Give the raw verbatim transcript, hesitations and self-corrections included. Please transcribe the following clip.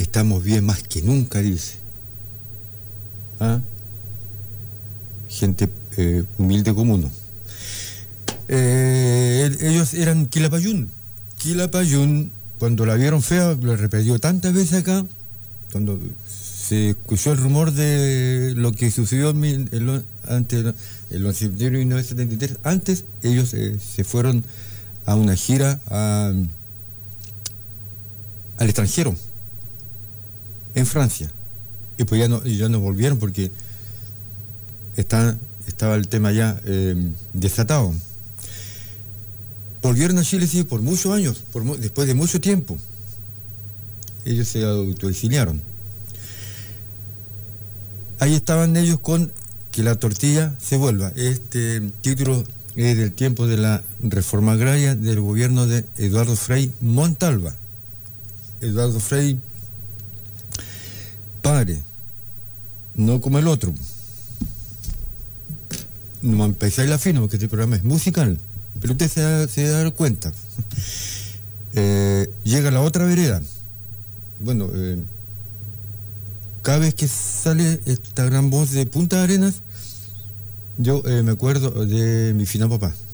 estamos bien más que nunca, dice. ¿Ah? Gente eh, humilde como uno. Eh, ellos eran Quilapayún. Quilapayún, cuando la vieron fea, lo repetió tantas veces acá, cuando se escuchó el rumor de lo que sucedió en, mil- en lo- antes, el once de septiembre de mil novecientos setenta y tres, antes ellos eh, se fueron a una gira a, al extranjero, en Francia, y pues ya no, y ya no volvieron porque está, estaba el tema ya eh, desatado. Volvieron a Chile, sí, por muchos años, por mu- después de mucho tiempo. Ellos se autoexiliaron. Ahí estaban ellos con Que la tortilla se vuelva. Este título es del tiempo de la reforma agraria del gobierno de Eduardo Frei Montalva. Eduardo Frei, padre, no como el otro. No me empezáis la fina porque este programa es musical, pero usted se da, se da cuenta. Eh, llega la otra vereda. Bueno, eh, cada vez que sale esta gran voz de Punta Arenas, yo eh, me acuerdo de mi fina papá.